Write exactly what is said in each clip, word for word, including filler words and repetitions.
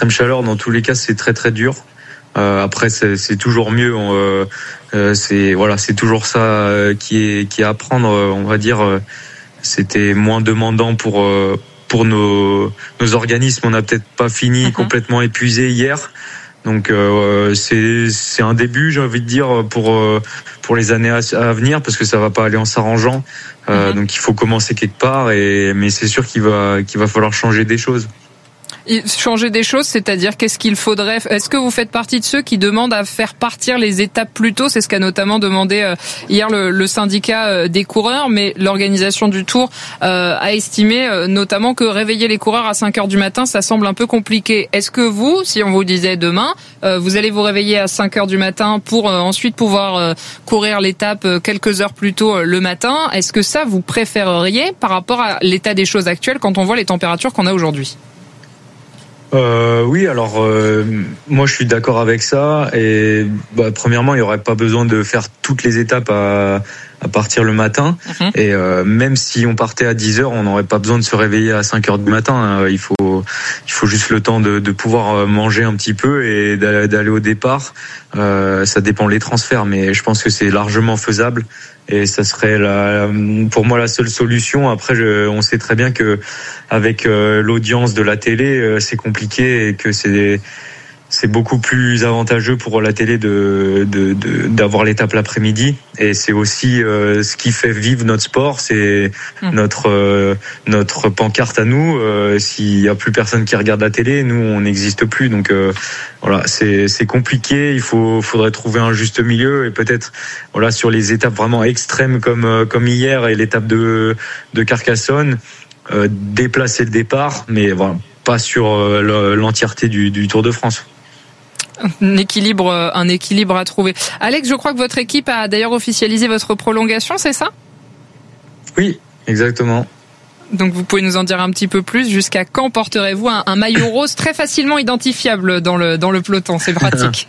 l'extrême chaleur, dans tous les cas, c'est très très dur. Euh, après, c'est, c'est toujours mieux. Euh, euh, c'est voilà, c'est toujours ça euh, qui est qui est à prendre. Euh, on va dire, euh, c'était moins demandant pour euh, pour nos nos organismes. On n'a peut-être pas fini mm-hmm. complètement épuisé hier. Donc euh, c'est c'est un début, j'ai envie de dire, pour pour les années à, à venir, parce que ça va pas aller en s'arrangeant. Euh, mm-hmm. Donc il faut commencer quelque part, et mais c'est sûr qu'il va qu'il va falloir changer des choses. Changer des choses, c'est-à-dire qu'est-ce qu'il faudrait... Est-ce que vous faites partie de ceux qui demandent à faire partir les étapes plus tôt ? C'est ce qu'a notamment demandé hier le, le syndicat des coureurs, mais l'organisation du Tour euh, a estimé euh, notamment que réveiller les coureurs à cinq heures du matin, ça semble un peu compliqué. Est-ce que vous, si on vous disait demain, euh, vous allez vous réveiller à cinq heures du matin pour euh, ensuite pouvoir euh, courir l'étape euh, quelques heures plus tôt euh, le matin, est-ce que ça vous préféreriez par rapport à l'état des choses actuelles quand on voit les températures qu'on a aujourd'hui ? Euh, oui, alors euh, moi je suis d'accord avec ça, et bah, premièrement il n'y aurait pas besoin de faire toutes les étapes à, à partir le matin, mmh. et euh, même si on partait à dix heures, on n'aurait pas besoin de se réveiller à cinq heures du matin, hein. il faut il faut juste le temps de, de pouvoir manger un petit peu et d'aller, d'aller au départ. Euh, ça dépend des transferts, mais je pense que c'est largement faisable. Et ça serait la, pour moi la seule solution. Après, je, on sait très bien que avec euh, l'audience de la télé, euh, c'est compliqué, et que c'est c'est beaucoup plus avantageux pour la télé de, de, de d'avoir l'étape l'après-midi. Et c'est aussi euh, ce qui fait vivre notre sport, c'est mmh. notre euh, notre pancarte à nous. Euh, s'il y a plus personne qui regarde la télé, nous on n'existe plus. Donc euh, voilà, c'est c'est compliqué. Il faut faudrait trouver un juste milieu, et peut-être voilà sur les étapes vraiment extrêmes comme comme hier et l'étape de de Carcassonne, euh, déplacer le départ, mais voilà, pas sur euh, l'entièreté du, du Tour de France. Un équilibre, un équilibre à trouver. Alex, je crois que votre équipe a d'ailleurs officialisé votre prolongation, c'est ça ? Oui, exactement. Donc vous pouvez nous en dire un petit peu plus. Jusqu'à quand porterez-vous un, un maillot rose très facilement identifiable dans le dans le peloton ? C'est pratique.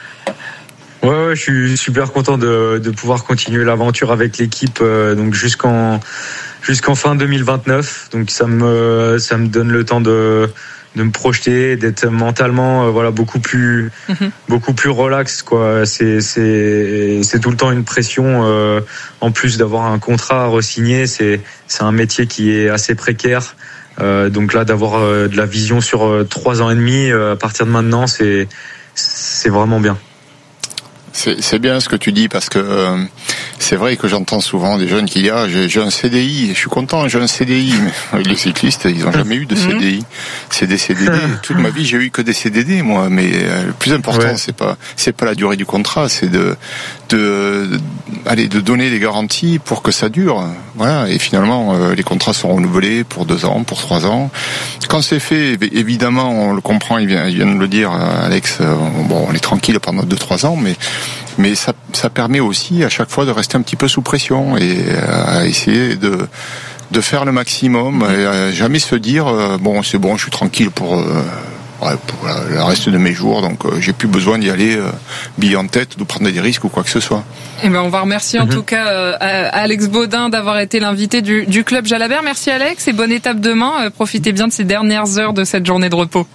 Ouais, ouais, je suis super content de de pouvoir continuer l'aventure avec l'équipe, euh, donc jusqu'en jusqu'en fin deux mille vingt-neuf. Donc ça me ça me donne le temps de de me projeter, d'être mentalement euh, voilà beaucoup plus mm-hmm. beaucoup plus relax, quoi. C'est c'est c'est tout le temps une pression, euh, en plus d'avoir un contrat à re-signer. C'est c'est un métier qui est assez précaire. Euh, donc là, d'avoir euh, de la vision sur euh, trois ans et demi euh, à partir de maintenant, c'est c'est vraiment bien. C'est, c'est bien ce que tu dis, parce que euh, c'est vrai que j'entends souvent des jeunes qui disent ah, j'ai, j'ai un C D I, je suis content, j'ai un C D I, mais les cyclistes ils n'ont jamais eu de C D I, c'est des C D D. Toute ma vie j'ai eu que des C D D moi, mais euh, le plus important ouais. c'est pas c'est pas la durée du contrat, c'est de de, de allez de donner des garanties pour que ça dure, voilà. Et finalement euh, les contrats sont renouvelés pour deux ans, pour trois ans. Quand c'est fait, évidemment on le comprend, il vient, il vient de le dire Alex, euh, bon on est tranquille pendant deux trois ans, mais Mais ça, ça permet aussi à chaque fois de rester un petit peu sous pression et à essayer de de faire le maximum, et à jamais se dire euh, bon c'est bon, je suis tranquille pour euh, ouais, pour le reste de mes jours, donc euh, j'ai plus besoin d'y aller euh, bille en tête, de prendre des risques ou quoi que ce soit. Eh ben on va remercier en mm-hmm. tout cas euh, Alex Baudin d'avoir été l'invité du, du club Jalabert. Merci Alex, et bonne étape demain. Euh, profitez bien de ces dernières heures de cette journée de repos.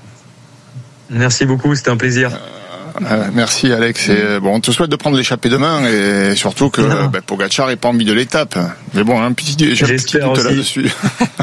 Merci beaucoup, c'était un plaisir. Euh, merci Alex, et bon on te souhaite de prendre l'échappée demain, et surtout que ben, Pogačar n'ait pas envie de l'étape, mais bon un petit, j'ai un petit doute là-dessus.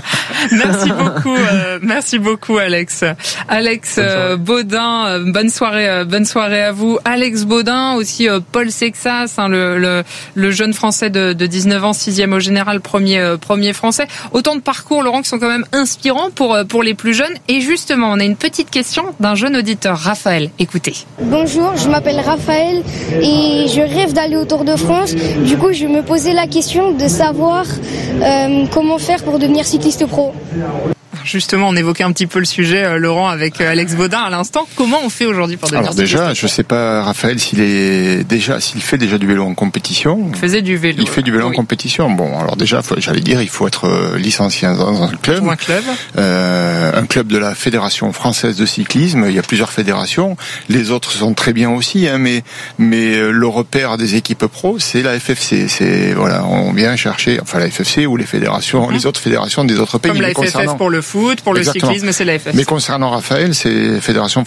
Merci beaucoup, euh, merci beaucoup Alex. Alex euh, Baudin, euh, bonne soirée, euh, bonne soirée à vous. Alex Baudin, aussi euh, Paul Sexas, hein, le, le le jeune français de, de dix-neuf ans, sixième au général, premier euh, premier français. Autant de parcours, Laurent, qui sont quand même inspirants pour pour les plus jeunes. Et justement, on a une petite question d'un jeune auditeur, Raphaël. Écoutez. Bonjour, je m'appelle Raphaël et je rêve d'aller au Tour de France. Du coup, je me posais la question de savoir euh, comment faire pour devenir cycliste pro. Justement, on évoquait un petit peu le sujet, euh, Laurent, avec euh, Alex Baudin à l'instant. Comment on fait aujourd'hui pour devenir Alors déjà, je sais pas, Raphaël, s'il est déjà, s'il fait déjà du vélo en compétition. Il faisait du vélo. Il fait du vélo oui. en compétition. Bon, alors déjà, faut, j'allais dire, il faut être licencié dans un club. Ou un club. Euh, un club de la Fédération française de cyclisme. Il y a plusieurs fédérations. Les autres sont très bien aussi, hein, mais mais le repère des équipes pro, c'est la F F C. C'est voilà, on vient chercher, enfin la F F C ou les fédérations, mm-hmm. les autres fédérations des autres pays. Comme la F F F pour le foot, pour le Exactement. cyclisme, c'est la F F C. Mais concernant Raphaël, c'est Fédération